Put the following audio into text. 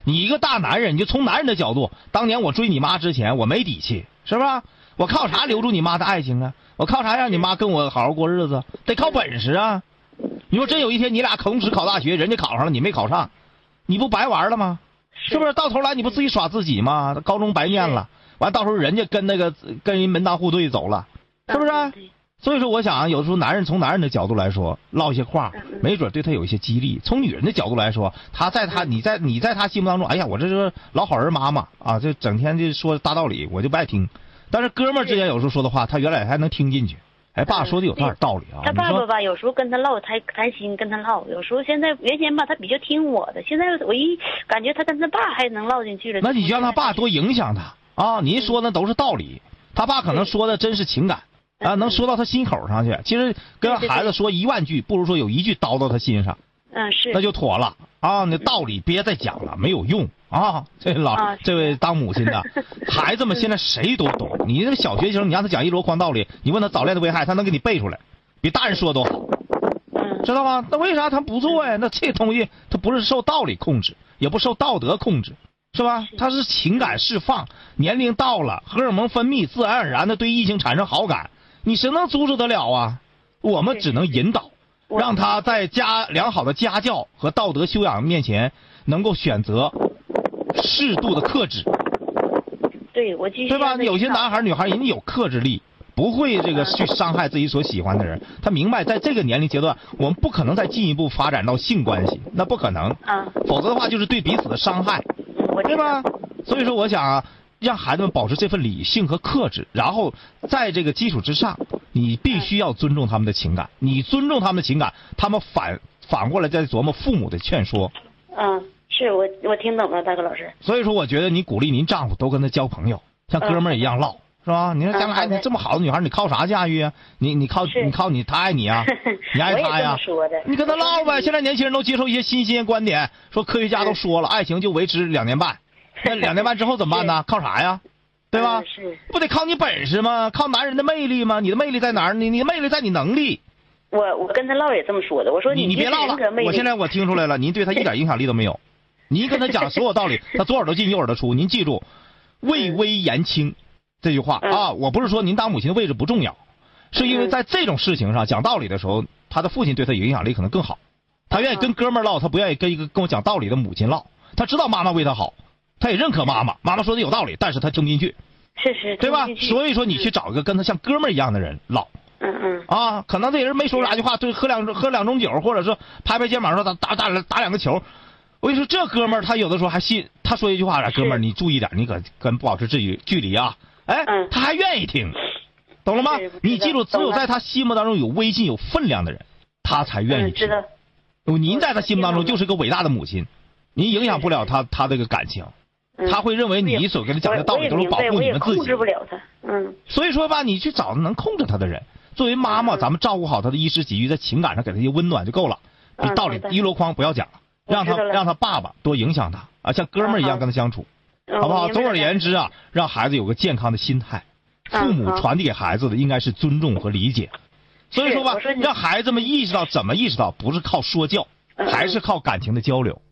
你一个大男人，你就从男人的角度，当年我追你妈之前，我没底气，是吧？我靠啥留住你妈的爱情啊？我靠啥让你妈跟我好好过日子？得靠本事啊！你说真有一天你俩同时考大学，人家考上了，你没考上，你不白玩了吗？是不是？到头来你不自己耍自己吗？高中白念了，完到时候人家跟人门当户对走了，是不是？所以说，我想有时候男人从男人的角度来说，唠一些话，没准对他有一些激励；从女人的角度来说，你在他心目当中，哎呀，我这是老好人妈妈啊，这整天就说大道理，我就不爱听。但是哥们儿之间有时候说的话，他原来还能听进去。哎，爸说的有点道理啊。 他爸爸吧，有时候跟他唠，他谈心跟他唠；有时候原先吧，他比较听我的，现在我一感觉他跟他爸还能唠进去了。 那你就让他爸多影响他啊！您说的都是道理，他爸可能说的真是情感。啊，能说到他心口上去。其实跟孩子说10000句，不如说有1句叨到他心上。 是。 那就妥了啊！那道理别再讲了，没有用啊！这位当母亲的，孩子们现在谁都懂。你这个小学生，你让他讲一箩筐道理，你问他早恋的危害，他能给你背出来，比大人说都好。知道吗？那为啥他不做呀？那这东西他不是受道理控制，也不受道德控制。是吧？他是情感释放，年龄到了，荷尔蒙分泌，自然而然的对异性产生好感，你谁能阻止得了啊？我们只能引导，让他在良好的家教和道德修养面前，能够选择适度的克制。 对，我继续。 对吧？有些男孩女孩人家有克制力，不会去伤害自己所喜欢的人。他明白，在这个年龄阶段，我们不可能再进一步发展到性关系，那不可能。否则的话，就是对彼此的伤害。对吧？所以说，我想啊，让孩子们保持这份理性和克制，然后在这个基础之上，你必须要尊重他们的情感。你尊重他们的情感，他们反过来再琢磨父母的劝说。 是我听懂了，大哥老师。 所以说，我觉得你鼓励您丈夫多跟他交朋友，像哥们儿一样唠，是吧？你说将来你这么好的女孩，你靠啥驾驭啊？你靠你，他爱你啊？你爱他呀？你跟他唠呗。现在年轻人都接受一些新鲜观点，说科学家都说了，爱情就维持2年半，那2年半之后怎么办呢？靠啥呀？对吧？不得靠你本事吗？靠男人的魅力吗？你的魅力在哪儿？你的魅力在你能力。 我跟他唠也这么说的，我说你别唠了，我现在我听出来了，您对他一点影响力都没有。您跟他讲所有道理，他左耳朵进右耳朵出。您记住，位微言轻这句话啊，我不是说您当母亲的位置不重要，是因为在这种事情上讲道理的时候，他的父亲对他影响力可能更好。他愿意跟哥们儿唠，他不愿意跟我讲道理的母亲唠。他知道妈妈为他好，他也认可妈妈说的有道理，但是他听不进去， 是， 对吧？所以说你去找一个跟他像哥们儿一样的人唠。可能这人没说啥句话，对，喝两盅酒，或者说拍肩膀说打2个球。我跟你说，这哥们儿他有的时候还信，他说一句话，哥们儿你注意点，你可跟保持距离啊。他还愿意听，懂了吗？你记住，只有在他心目当中有威信有分量的人，他才愿意听。您在他心目当中就是个伟大的母亲，您影响不了他这个感情，他会认为你所跟他讲的道理都是保护你们自己。 控制不了他。 所以说吧，你去找能控制他的人。作为妈妈，咱们照顾好他的衣食起居，在情感上给他一些温暖就够了，比道理一箩筐不要讲了。让他爸爸多影响他啊，像哥们儿一样跟他相处，好不好？总而言之啊，让孩子有个健康的心态。父母传递给孩子的应该是尊重和理解。所以说吧，让孩子们意识到怎么意识到，不是靠说教，还是靠感情的交流。